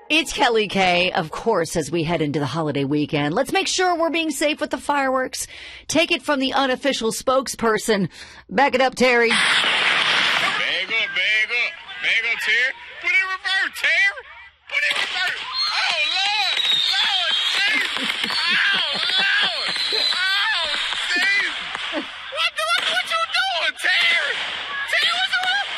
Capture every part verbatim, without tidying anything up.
It's Kelly K, of course, as we head into the holiday weekend. Let's make sure we're being safe with the fireworks. Take it from the unofficial spokesperson. Back it up, Terry. Bag up, bag up. Bag up, Terry. Put it in reverse, Terry. Put it in reverse. Oh, Lord. Lord, Jesus. Oh, Lord. Oh, Jesus. What, the, what, what you doing, Terry? Terry, what's the what?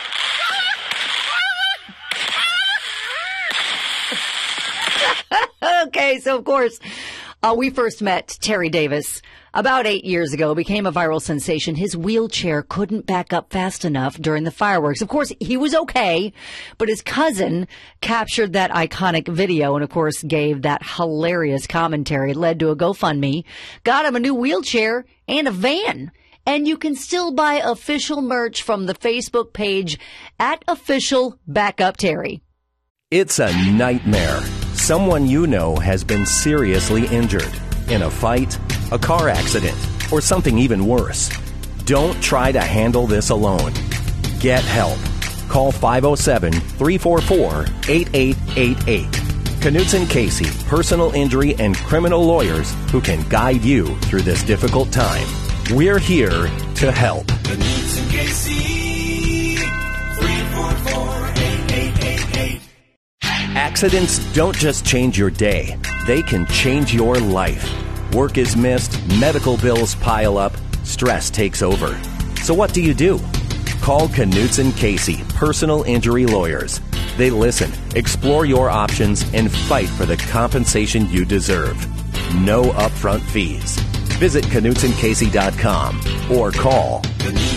Okay, so of course, uh, we first met Terry Davis about eight years ago, became a viral sensation. His wheelchair couldn't back up fast enough during the fireworks. Of course, he was okay, but his cousin captured that iconic video and, of course, gave that hilarious commentary. It led to a GoFundMe, got him a new wheelchair and a van. And you can still buy official merch from the Facebook page at Official Backup Terry. It's a nightmare. Someone you know has been seriously injured in a fight, a car accident, or something even worse. Don't try to handle this alone. Get help. Call five oh seven, three four four, eight eight eight eight. Knutson Casey, personal injury and criminal lawyers who can guide you through this difficult time. We're here to help. Knutson Casey, three four four, eight eight eight eight. Accidents don't just change your day, they can change your life. Work is missed, medical bills pile up, stress takes over. So what do you do? Call Knutson Casey, personal injury lawyers. They listen, explore your options, and fight for the compensation you deserve. No upfront fees. Visit Knutson Casey dot com or call